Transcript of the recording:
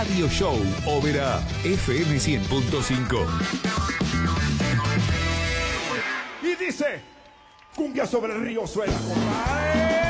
Radio Show Ópera FM 100.5. Y dice, cumbia sobre el río suena, compadre.